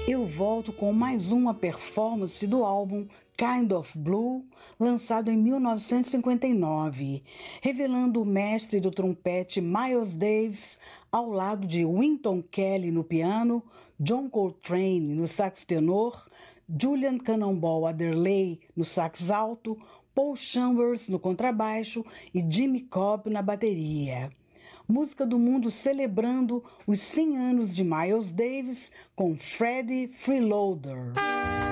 Eu volto com mais uma performance do álbum Kind of Blue, lançado em 1959, revelando o mestre do trompete Miles Davis ao lado de Wynton Kelly no piano, John Coltrane no sax tenor, Julian Cannonball Adderley no sax alto, Paul Chambers no contrabaixo e Jimmy Cobb na bateria. Música do mundo celebrando os 100 anos de Miles Davis com Freddie Freeloader.